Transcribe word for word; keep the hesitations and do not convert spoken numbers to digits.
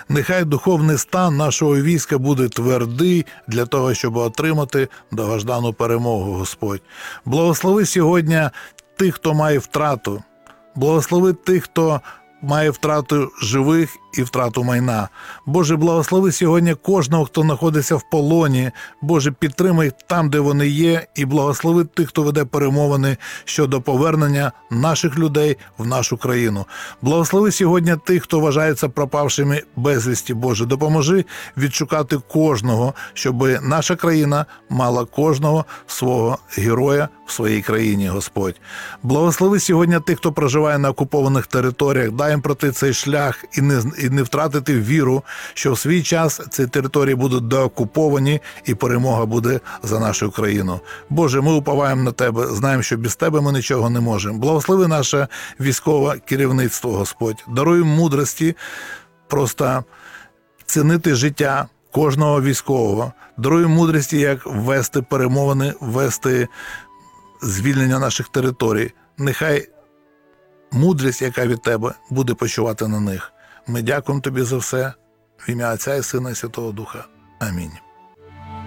Нехай духовний стан нашого війська буде твердий для того, щоб отримати довгождану перемогу, Господь. Благослови сьогодні тих, хто має втрату. Благослови тих, хто має втрату живих і втрату майна. Боже, благослови сьогодні кожного, хто знаходиться в полоні. Боже, підтримай там, де вони є, і благослови тих, хто веде перемовини щодо повернення наших людей в нашу країну. Благослови сьогодні тих, хто вважається пропавшими безвісті. Боже, допоможи відшукати кожного, щоб наша країна мала кожного свого героя в своїй країні, Господь. Благослови сьогодні тих, хто проживає на окупованих територіях. Дай їм пройти цей шлях і не, і не втратити віру, що в свій час ці території будуть деокуповані і перемога буде за нашу країну. Боже, ми уповаємо на Тебе, знаємо, що без Тебе ми нічого не можемо. Благослови наше військове керівництво, Господь. Даруй мудрості просто цінити життя кожного військового. Даруй мудрості, як вести перемовини, вести звільнення наших територій. Нехай мудрість, яка від Тебе, буде почувати на них. Ми дякуємо Тобі за все. В ім'я Отця і Сина і Святого Духа. Амінь.